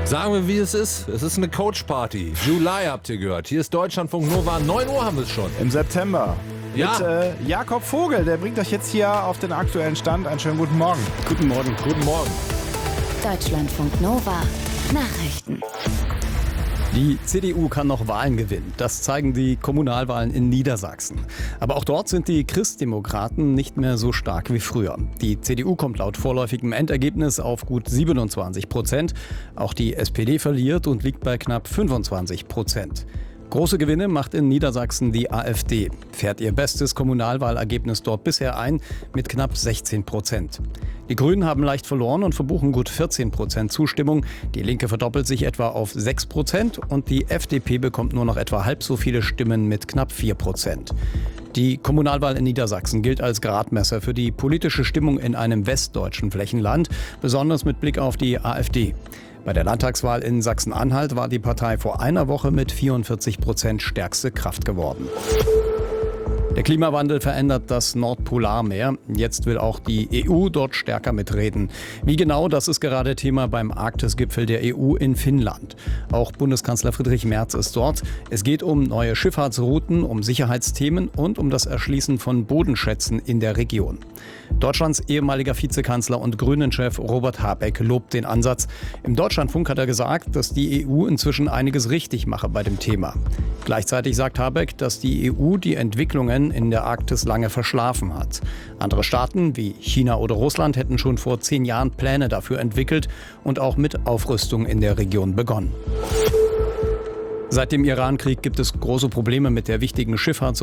Sagen wir, wie es ist. Es ist eine Coach-Party. July habt ihr gehört. Hier ist Deutschlandfunk Nova. 9 Uhr haben wir es schon. Im September. Ja. Mit Jakob Vogel. Der bringt euch jetzt hier auf den aktuellen Stand. Einen schönen guten Morgen. Guten Morgen. Guten Morgen. Deutschlandfunk Nova. Nachrichten. Die CDU kann noch Wahlen gewinnen. Das zeigen die Kommunalwahlen in Niedersachsen. Aber auch dort sind die Christdemokraten nicht mehr so stark wie früher. Die CDU kommt laut vorläufigem Endergebnis auf gut 27%. Auch die SPD verliert und liegt bei knapp 25%. Große Gewinne macht in Niedersachsen die AfD. Fährt ihr bestes Kommunalwahlergebnis dort bisher ein mit knapp 16%. Die Grünen haben leicht verloren und verbuchen gut 14% Zustimmung. Die Linke verdoppelt sich etwa auf 6% und die FDP bekommt nur noch etwa halb so viele Stimmen mit knapp 4%. Die Kommunalwahl in Niedersachsen gilt als Gradmesser für die politische Stimmung in einem westdeutschen Flächenland, besonders mit Blick auf die AfD. Bei der Landtagswahl in Sachsen-Anhalt war die Partei vor einer Woche mit 44% stärkste Kraft geworden. Der Klimawandel verändert das Nordpolarmeer. Jetzt will auch die EU dort stärker mitreden. Wie genau, das ist gerade Thema beim Arktis-Gipfel der EU in Finnland. Auch Bundeskanzler Friedrich Merz ist dort. Es geht um neue Schifffahrtsrouten, um Sicherheitsthemen und um das Erschließen von Bodenschätzen in der Region. Deutschlands ehemaliger Vizekanzler und Grünen-Chef Robert Habeck lobt den Ansatz. Im Deutschlandfunk hat er gesagt, dass die EU inzwischen einiges richtig mache bei dem Thema. Gleichzeitig sagt Habeck, dass die EU die Entwicklungen in der Arktis lange verschlafen hat. Andere Staaten wie China oder Russland hätten schon vor 10 Jahren Pläne dafür entwickelt und auch mit Aufrüstung in der Region begonnen. Seit dem Irankrieg gibt es große Probleme mit der wichtigen Schifffahrts-